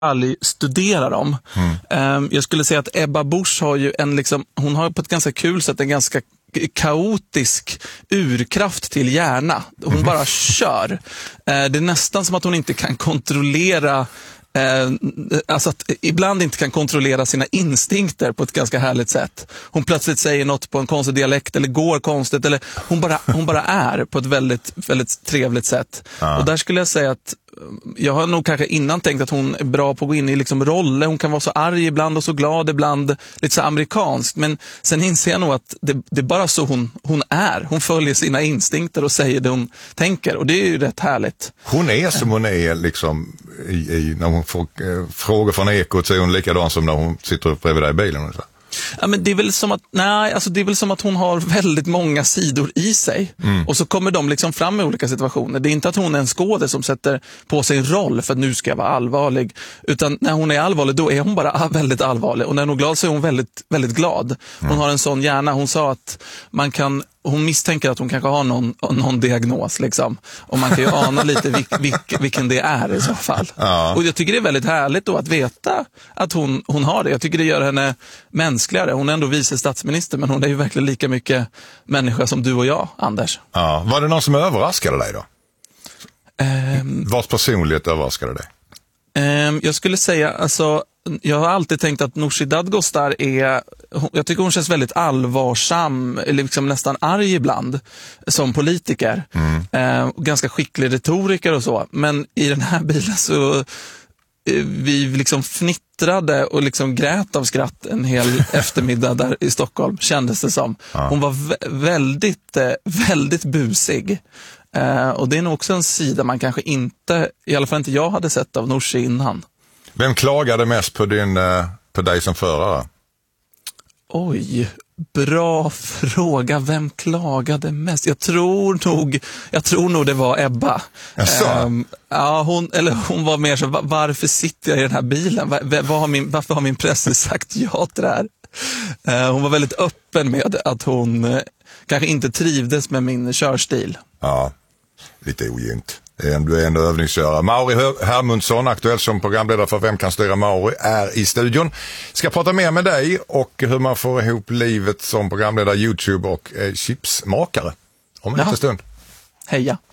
aldrig studera dem. Jag skulle säga att Ebba Busch har ju hon har på ett ganska kul sätt en ganska kaotisk urkraft till hjärna. Hon bara kör. Det är nästan som att hon inte kan kontrollera alltså att ibland inte kan kontrollera sina instinkter på ett ganska härligt sätt. Hon plötsligt säger något på en konstig dialekt eller går konstigt, eller hon bara är på ett väldigt, väldigt trevligt sätt. Och där skulle jag säga att jag har nog kanske innan tänkt att hon är bra på att gå in i roller. Hon kan vara så arg ibland och så glad ibland, lite så amerikansk. Men sen inser jag nog att det är bara så hon är. Hon följer sina instinkter och säger det hon tänker. Och det är ju rätt härligt. Hon är som hon är när hon får frågor från Ekot, så är hon likadan som när hon sitter bredvid dig i bilen. Ja, men det är väl som att hon har väldigt många sidor i sig. Och så kommer de fram i olika situationer. Det är inte att hon är en skådespelare som sätter på sig en roll för att nu ska jag vara allvarlig. Utan när hon är allvarlig, då är hon bara väldigt allvarlig. Och när hon är glad så är hon väldigt, väldigt glad. Hon har en sån hjärna. Hon sa att hon misstänker att hon kanske har någon diagnos och man kan ju ana lite vilken det är i så fall. Ja. Och jag tycker det är väldigt härligt då att veta att hon har det. Jag tycker det gör henne mänskligare. Hon är ändå vice statsminister, men hon är ju verkligen lika mycket människa som du och jag, Anders. Ja. Var det någon som överraskade dig då? Vars personlighet överraskade dig? Jag skulle säga, jag har alltid tänkt att Nooshi Dadgostar jag tycker hon känns väldigt allvarsam, eller nästan arg ibland som politiker. Ganska skicklig retoriker och så. Men i den här bilen så vi fnittrade och grät av skratt en hel eftermiddag där i Stockholm, kändes det som. Hon var väldigt, väldigt busig. Och det är nog också en sida man kanske inte, i alla fall inte jag hade sett av Nooshi innan. Vem klagade mest på dig som förare? Oj, bra fråga. Vem klagade mest? Jag tror nog det var Ebba. Ja, hon var mer så, varför sitter jag i den här bilen? Varför har min press sagt ja till det här? Hon var väldigt öppen med att hon kanske inte trivdes med min körstil. Ja, lite ogynt. Du är ändå övningskörare. Mauri Hermundsson, aktuell som programledare för Vem kan styra Mauri, är i studion. Ska prata mer med dig och hur man får ihop livet som programledare, YouTube och chipsmakare om en liten stund. Heja!